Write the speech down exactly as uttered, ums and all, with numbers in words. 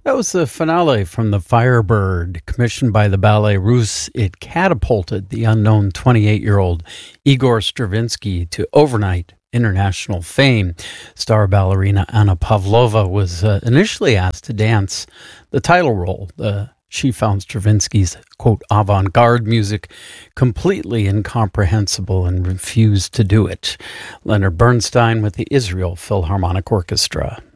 That was the finale from The Firebird, commissioned by the Ballet Russe. It catapulted the unknown twenty-eight-year-old Igor Stravinsky to overnight international fame. Star ballerina Anna Pavlova was uh, initially asked to dance the title role. Uh, she found Stravinsky's, quote, avant-garde music completely incomprehensible and refused to do it. Leonard Bernstein with the Israel Philharmonic Orchestra.